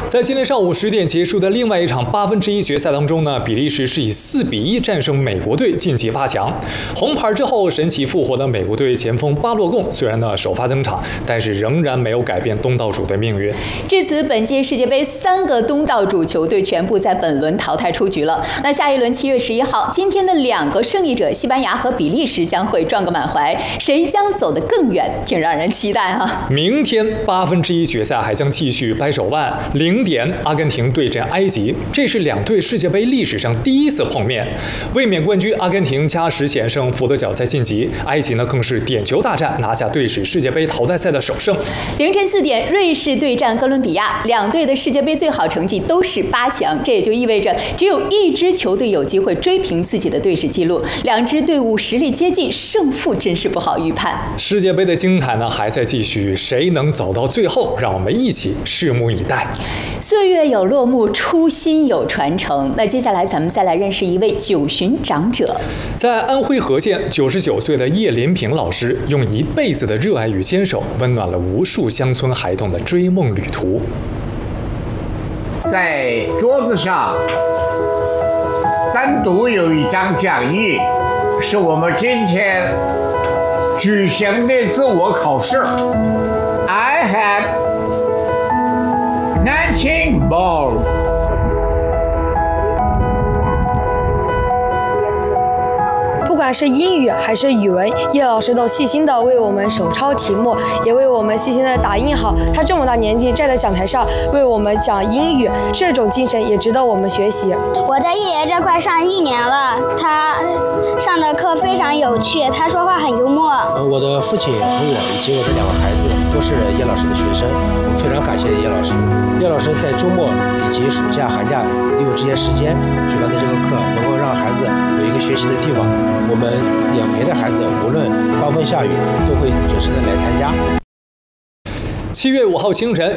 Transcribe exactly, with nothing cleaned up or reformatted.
在今天上午十点结束的另外一场八分之一决赛当中呢，比利时是以四比一战胜美国队晋级八强。红牌之后神奇复活的美国队前锋巴洛贡虽然呢首发登场，但是仍然没有改变东道主的命运。 至此，本届世界杯三个东道主球队全部在本轮淘汰出局了。那下一轮七月十一号，今天的两个胜利者西班牙和比利时将会撞个满怀，谁将走得更远，挺让人期待啊！ 明天八分之一决赛还将继续掰手腕，零点阿根廷对阵埃及，这是两队世界杯历史上第一次碰面。卫冕冠军阿根廷加时险胜佛得角再晋级，埃及呢更是点球大战拿下队史世界杯淘汰赛的首胜。 凌晨四点，瑞士对战哥伦比亚，两队的世界杯最好成绩都是八强，这也就意味着只有一支球队有机会追平自己的队史纪录。两支队伍实力接近，胜负真是不好预判。 世界杯的精彩呢还在继续，谁能走到最后，让我们一起拭目以待。 岁月有落幕，初心有传承。那接下来咱们再来认识一位九旬长者。 在安徽和县，九十九岁的叶林平老师用一辈子的热爱与坚守，温暖了无数乡村孩童的追梦旅途。 在桌子上单独有一张讲义，是我们今天举行的自我考试。I have nineteen balls。 不管是英语还是语文，叶老师都细心的为我们手抄题目，也为我们细心的打印好。他这么大年纪站在讲台上为我们讲英语，这种精神也值得我们学习。 我在叶爷这块上一年了，他上的课非常有趣，他说话很幽默。 我的父亲和我以及我的两个孩子都是叶老师的学生，我非常感谢叶老师。叶老师在周末以及暑假、寒假利用这些时间举办的这个课，能够让孩子有一个学习的地方。我们也陪着孩子，无论刮风下雨，都会准时的来参加。 七月五号清晨。